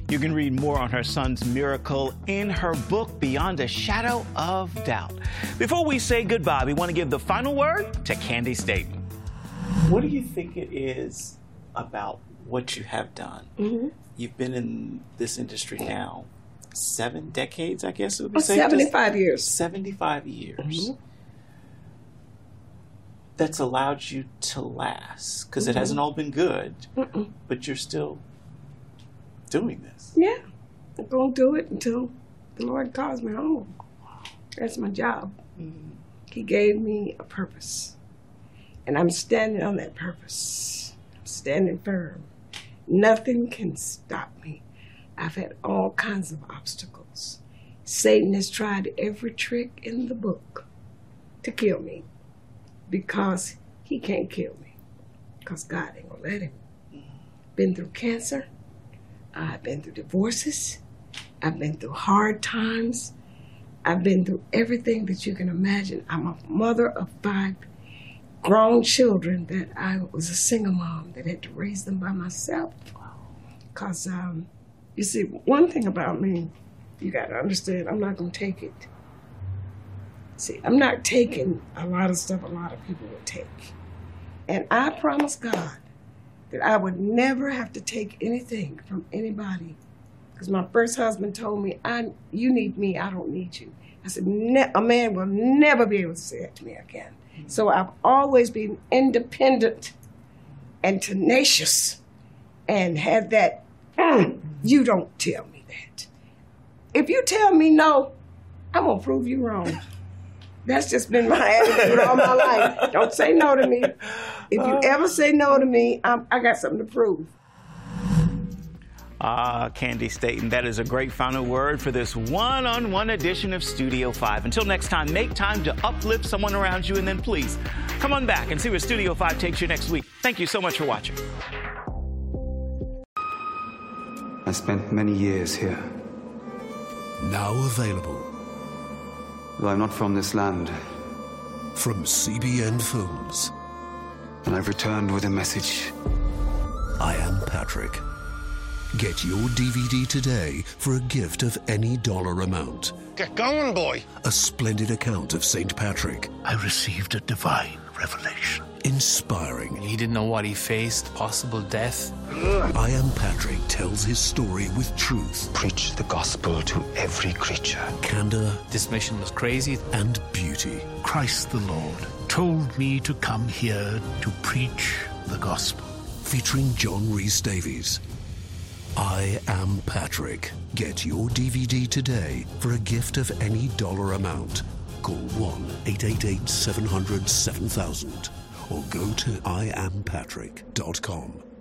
You can read more on her son's miracle in her book, Beyond a Shadow of Doubt. Before we say goodbye, we want to give the final word to Candi Staton. What do you think it is about what you have done? Mm-hmm. You've been in this industry now 7 decades, I guess it would be safe 75 years. 75 years. Mm-hmm. That's allowed you to last, because it hasn't all been good, but you're still doing this. Yeah, I'm going to do it until the Lord calls me home. That's my job. Mm-hmm. He gave me a purpose, and I'm standing on that purpose. I'm standing firm. Nothing can stop me. I've had all kinds of obstacles. Satan has tried every trick in the book to kill me, because he can't kill me, because God ain't gonna let him. Been through cancer. I've been through divorces. I've been through hard times. I've been through everything that you can imagine. I'm a mother of 5 grown children that I was a single mom that had to raise them by myself. Because, you see, one thing about me, you got to understand, I'm not going to take it. See, I'm not taking a lot of stuff a lot of people would take. And I promise God that I would never have to take anything from anybody. Because my first husband told me, you need me, I don't need you. I said, a man will never be able to say that to me again. So I've always been independent and tenacious and had that, you don't tell me that. If you tell me no, I'm going to prove you wrong. That's just been my attitude all my life. Don't say no to me. If you ever say no to me, I got something to prove. Candi Staton, that is a great final word for this one-on-one edition of Studio 5. Until next time, make time to uplift someone around you, and then please come on back and see where Studio 5 takes you next week. Thank you so much for watching. I spent many years here. Now available. Though I'm not from this land. From CBN Films. And I've returned with a message. I Am Patrick. Get your DVD today for a gift of any dollar amount. Get going, boy. A splendid account of St. Patrick. I received a divine revelation. Inspiring. He didn't know what he faced, possible death. I Am Patrick tells his story with truth. Preach the gospel to every creature. Candor. This mission was crazy. And beauty. Christ the Lord told me to come here to preach the gospel. Featuring John Rhys Davies. I Am Patrick. Get your DVD today for a gift of any dollar amount. Call 1-888-700-7000 or go to IamPatrick.com.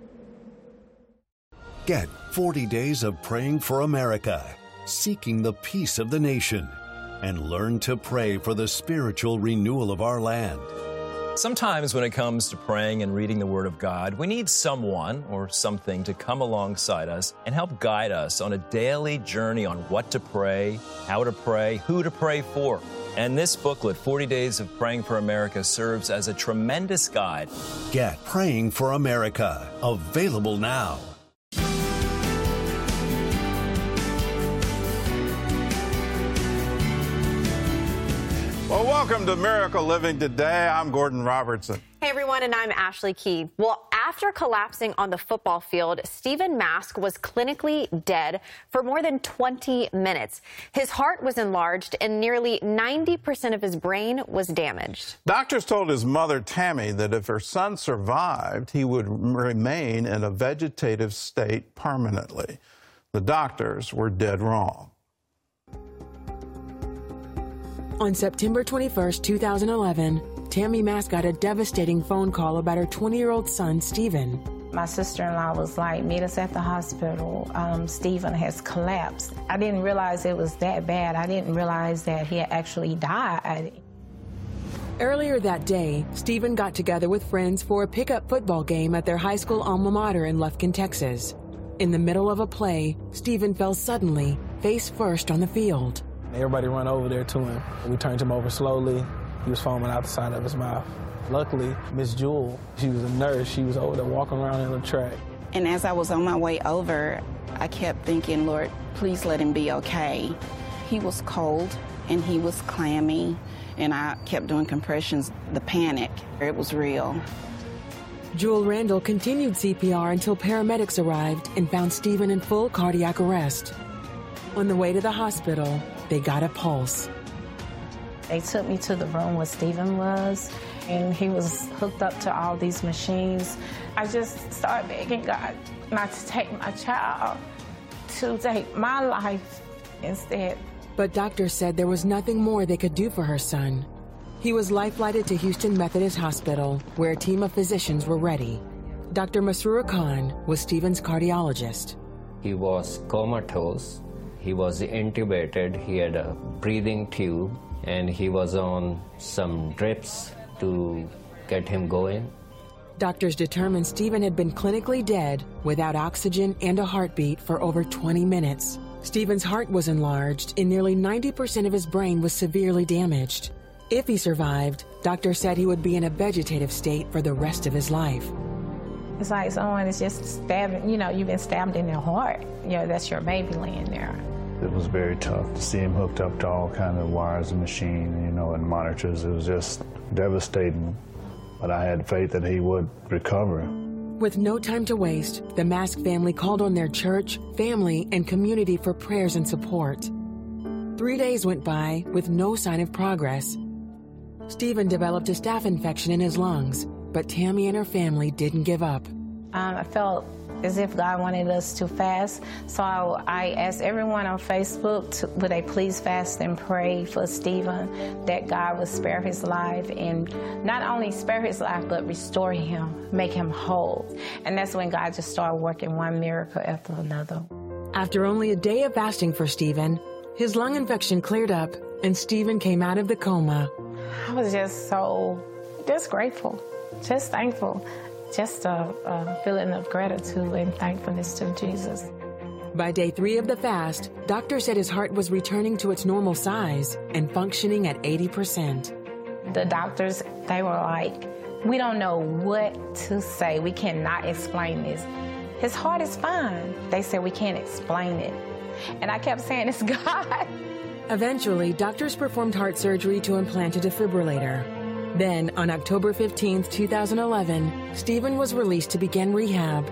Get 40 days of praying for America, seeking the peace of the nation, and learn to pray for the spiritual renewal of our land. Sometimes when it comes to praying and reading the Word of God, we need someone or something to come alongside us and help guide us on a daily journey on what to pray, how to pray, who to pray for. And this booklet, 40 Days of Praying for America, serves as a tremendous guide. Get Praying for America, available now. Well, welcome to Miracle Living Today. I'm Gordon Robertson. Hey, everyone, and I'm Ashley Key. Well, after collapsing on the football field, Stephen Mask was clinically dead for more than 20 minutes. His heart was enlarged, and nearly 90% of his brain was damaged. Doctors told his mother, Tammy, that if her son survived, he would remain in a vegetative state permanently. The doctors were dead wrong. On September 21st, 2011, Tammy Mask got a devastating phone call about her 20-year-old son, Stephen. My sister-in-law was like, meet us at the hospital. Stephen has collapsed. I didn't realize it was that bad. I didn't realize that he had actually died. Earlier that day, Stephen got together with friends for a pickup football game at their high school alma mater in Lufkin, Texas. In the middle of a play, Stephen fell suddenly, face first on the field. Everybody run over there to him. We turned him over slowly. He was foaming out the side of his mouth. Luckily, Miss Jewel, she was a nurse. She was over there walking around in the track. And as I was on my way over, I kept thinking, Lord, please let him be okay. He was cold and he was clammy, and I kept doing compressions. The panic, it was real. Jewel Randall continued CPR until paramedics arrived and found Stephen in full cardiac arrest. On the way to the hospital, they got a pulse. They took me to the room where Stephen was, and he was hooked up to all these machines. I just started begging God not to take my child, to take my life instead. But doctors said there was nothing more they could do for her son. He was life-flighted to Houston Methodist Hospital, where a team of physicians were ready. Dr. Masroor Khan was Stephen's cardiologist. He was comatose. He was intubated. He had a breathing tube, and he was on some drips to get him going. Doctors determined Stephen had been clinically dead without oxygen and a heartbeat for over 20 minutes. Stephen's heart was enlarged, and nearly 90% of his brain was severely damaged. If he survived, doctors said he would be in a vegetative state for the rest of his life. It's like someone is just stabbing, you've been stabbed in your heart. That's your baby laying there. It was very tough to see him hooked up to all kinds of wires and machine, and monitors. It was just devastating. But I had faith that he would recover. With no time to waste, the Mask family called on their church, family, and community for prayers and support. 3 days went by with no sign of progress. Stephen developed a staph infection in his lungs, but Tammy and her family didn't give up. I felt as if God wanted us to fast, so I asked everyone on Facebook, would they please fast and pray for Stephen, that God would spare his life, and not only spare his life, but restore him, make him whole. And that's when God just started working one miracle after another. After only a day of fasting for Stephen, his lung infection cleared up, and Stephen came out of the coma. I was just grateful, just thankful. Just a feeling of gratitude and thankfulness to Jesus. By day 3 of the fast, doctors said his heart was returning to its normal size and functioning at 80%. The doctors, they were like, we don't know what to say. We cannot explain this. His heart is fine. They said we can't explain it. And I kept saying, it's God. Eventually, doctors performed heart surgery to implant a defibrillator. Then, on October 15, 2011, Stephen was released to begin rehab.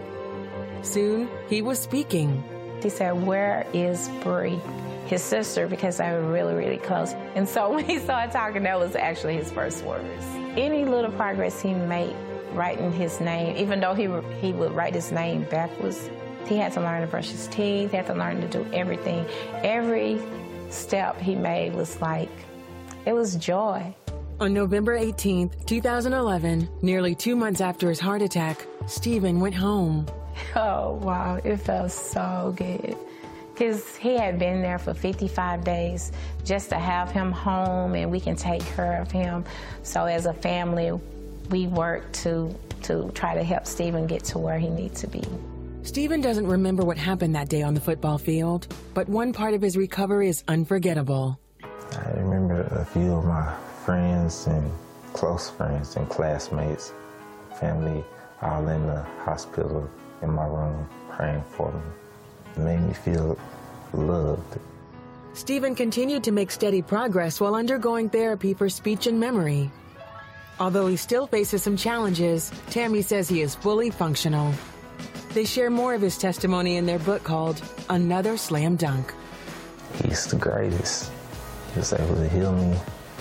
Soon, he was speaking. He said, where is Bree? His sister, because they were really, really close. And so when he started talking, that was actually his first words. Any little progress he made writing his name, even though he would write his name backwards, he had to learn to brush his teeth, he had to learn to do everything. Every step he made was like, it was joy. On November 18, 2011, nearly 2 months after his heart attack, Stephen went home. Oh, wow, it felt so good. Because he had been there for 55 days just to have him home and we can take care of him. So as a family, we worked to try to help Stephen get to where he needs to be. Stephen doesn't remember what happened that day on the football field, but one part of his recovery is unforgettable. I remember a few of my friends and close friends and classmates, family, all in the hospital in my room praying for me. It made me feel loved. Stephen continued to make steady progress while undergoing therapy for speech and memory. Although he still faces some challenges, Tammy says he is fully functional. They share more of his testimony in their book called Another Slam Dunk. He's the greatest. He was able to heal me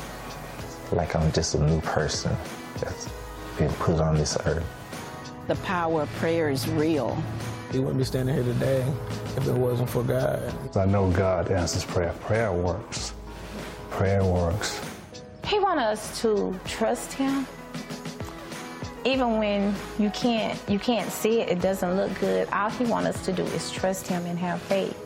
like I'm just a new person that's been put on this earth. The power of prayer is real. He wouldn't be standing here today if it wasn't for God. I know God answers prayer. Prayer works. Prayer works. He wants us to trust him. Even when you can't see it, it doesn't look good. All he wants us to do is trust him and have faith.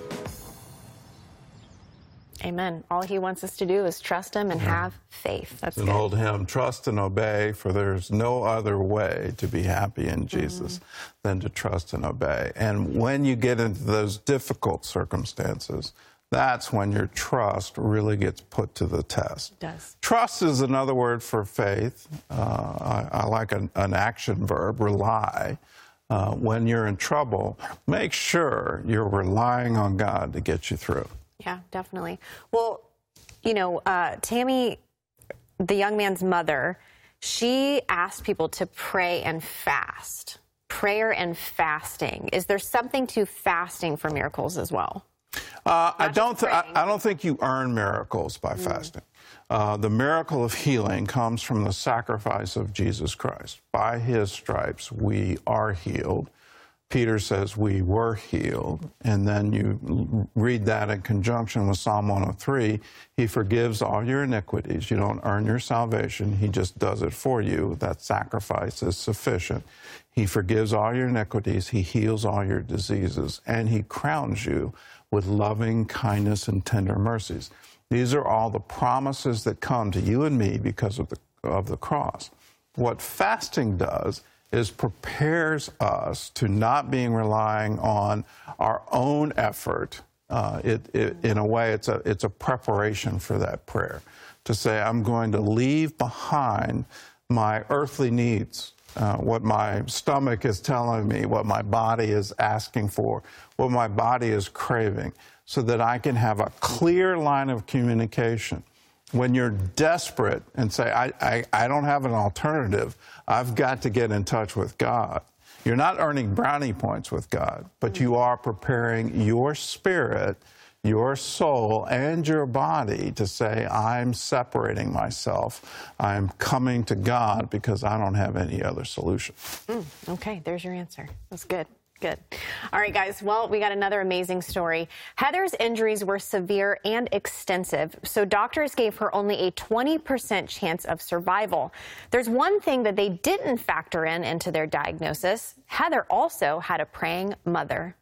Amen. All he wants us to do is trust him and have faith. That's an old hymn, trust and obey, for there's no other way to be happy in Jesus than to trust and obey. And when you get into those difficult circumstances, that's when your trust really gets put to the test. It does. Trust is another word for faith. I like an action verb, rely. when you're in trouble, make sure you're relying on God to get you through. Yeah, definitely. Well, you know, Tammy, the young man's mother, she asked people to pray and fast. Prayer and fasting. Is there something to fasting for miracles as well? I don't think you earn miracles by fasting. The miracle of healing comes from the sacrifice of Jesus Christ. By his stripes, we are healed. Peter says we were healed. And then you read that in conjunction with Psalm 103. He forgives all your iniquities. You don't earn your salvation. He just does it for you. That sacrifice is sufficient. He forgives all your iniquities. He heals all your diseases. And he crowns you with loving kindness and tender mercies. These are all the promises that come to you and me because of the cross. What fasting does is prepares us to not being relying on our own effort. In a way, it's a preparation for that prayer. To say, I'm going to leave behind my earthly needs, what my stomach is telling me, what my body is asking for, what my body is craving, so that I can have a clear line of communication. When you're desperate and say, I don't have an alternative, I've got to get in touch with God. You're not earning brownie points with God, but you are preparing your spirit, your soul, and your body to say, I'm separating myself. I'm coming to God because I don't have any other solution. Okay, there's your answer. That's good. Good. All right, guys. Well, we got another amazing story. Heather's injuries were severe and extensive, so doctors gave her only a 20% chance of survival. There's one thing that they didn't factor into their diagnosis. Heather also had a praying mother.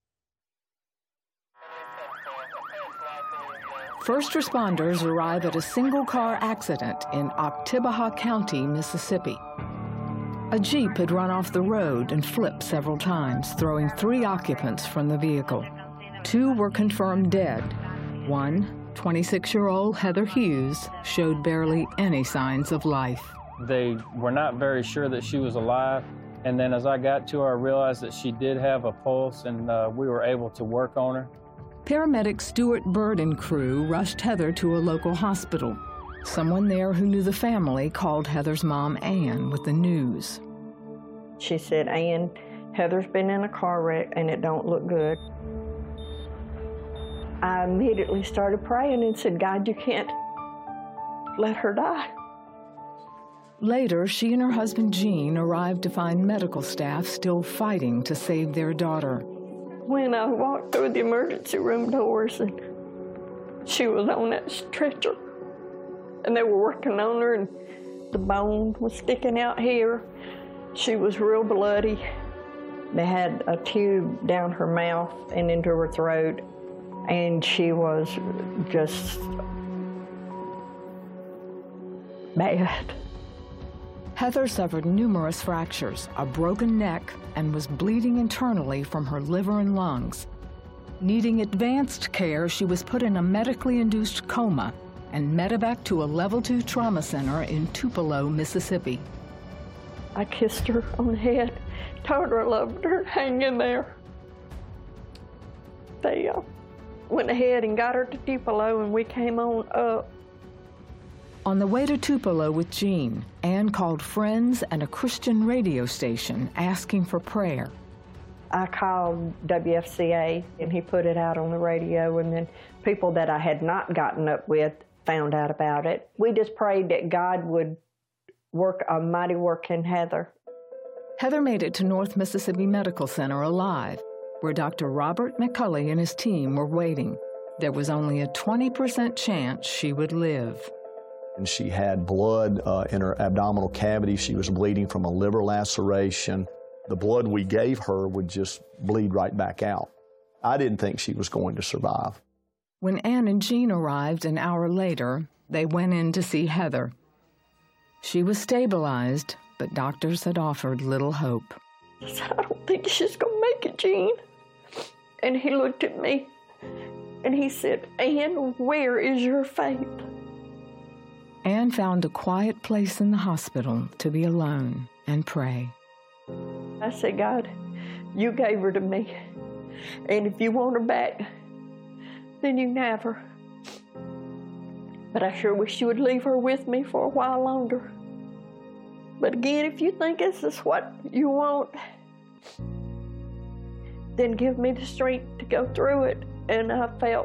First responders arrive at a single-car accident in Oktibbeha County, Mississippi. A Jeep had run off the road and flipped several times, throwing 3 occupants from the vehicle. 2 were confirmed dead. One, 26-year-old Heather Hughes, showed barely any signs of life. They were not very sure that she was alive. And then as I got to her, I realized that she did have a pulse, and we were able to work on her. Paramedic Stuart Bird and crew rushed Heather to a local hospital. Someone there who knew the family called Heather's mom, Ann, with the news. She said, Ann, Heather's been in a car wreck and it don't look good. I immediately started praying and said, God, you can't let her die. Later, she and her husband, Gene, arrived to find medical staff still fighting to save their daughter. When I walked through the emergency room doors and she was on that stretcher, and they were working on her, and the bone was sticking out here. She was real bloody. They had a tube down her mouth and into her throat, and she was just bad. Heather suffered numerous fractures, a broken neck, and was bleeding internally from her liver and lungs. Needing advanced care, she was put in a medically induced coma and medevac to a level 2 trauma center in Tupelo, Mississippi. I kissed her on the head, told her I loved her, hang in there. They went ahead and got her to Tupelo, and we came on up. On the way to Tupelo with Gene, Ann called friends and a Christian radio station asking for prayer. I called WFCA, and he put it out on the radio, and then people that I had not gotten up with found out about it. We just prayed that God would work a mighty work in Heather. Heather made it to North Mississippi Medical Center alive, where Dr. Robert McCulley and his team were waiting. There was only a 20% chance she would live. And she had blood in her abdominal cavity. She was bleeding from a liver laceration. The blood we gave her would just bleed right back out. I didn't think she was going to survive. When Ann and Gene arrived an hour later, they went in to see Heather. She was stabilized, but doctors had offered little hope. I said, I don't think she's going to make it, Gene. And he looked at me, and he said, Ann, where is your faith? Ann found a quiet place in the hospital to be alone and pray. I said, God, You gave her to me. And if you want her back, then you can have her. But I sure wish you would leave her with me for a while longer. But again, if you think this is what you want, then give me the strength to go through it. And I felt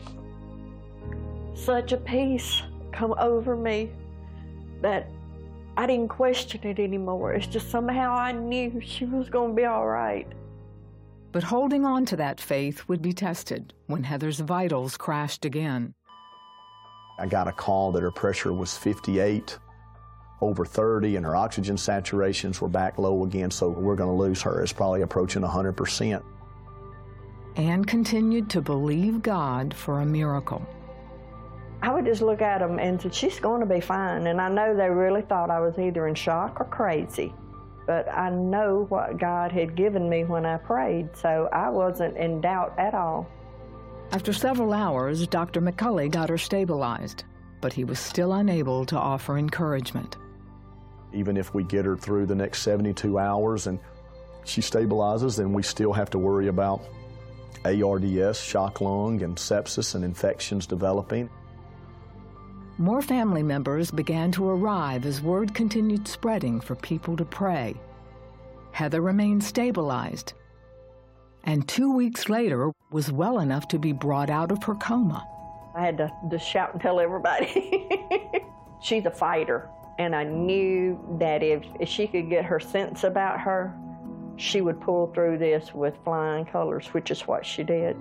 such a peace come over me that I didn't question it anymore. It's just somehow I knew she was going to be all right. But holding on to that faith would be tested when Heather's vitals crashed again. I got a call that her pressure was 58 over 30, and her oxygen saturations were back low again, so we're going to lose her. It's probably approaching 100%. Anne continued to believe God for a miracle. I would just look at them and say, she's going to be fine. And I know they really thought I was either in shock or crazy. But I know what God had given me when I prayed, so I wasn't in doubt at all. After several hours, Dr. McCulley got her stabilized, but he was still unable to offer encouragement. Even if we get her through the next 72 hours and she stabilizes, then we still have to worry about ARDS, shock lung, and sepsis and infections developing. More family members began to arrive as word continued spreading for people to pray. Heather remained stabilized, and 2 weeks later was well enough to be brought out of her coma. I had to shout and tell everybody. She's a fighter, and I knew that if she could get her sense about her, she would pull through this with flying colors, which is what she did.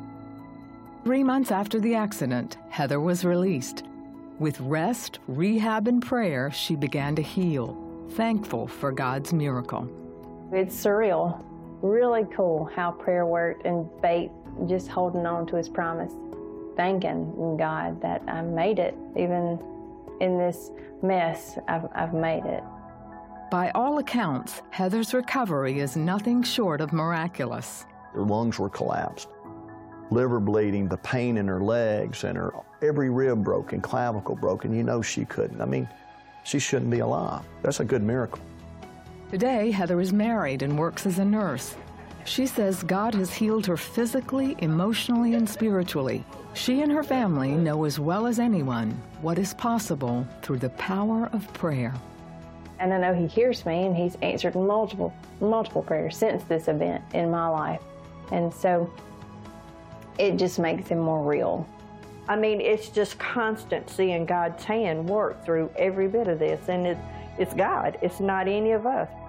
3 months after the accident, Heather was released. With rest, rehab, and prayer, she began to heal, thankful for God's miracle. It's surreal, really cool how prayer worked and faith, just holding on to His promise, thanking God that I made it. Even in this mess, I've made it. By all accounts, Heather's recovery is nothing short of miraculous. Her lungs were collapsed, liver bleeding, the pain in her legs, and her every rib broken, clavicle broken. You know she couldn't. I mean, she shouldn't be alive. That's a good miracle. Today, Heather is married and works as a nurse. She says God has healed her physically, emotionally, and spiritually. She and her family know as well as anyone what is possible through the power of prayer. And I know He hears me, and He's answered multiple prayers since this event in my life. And so it just makes Him more real. I mean, it's just constant seeing God's hand work through every bit of this, and it's God. It's not any of us.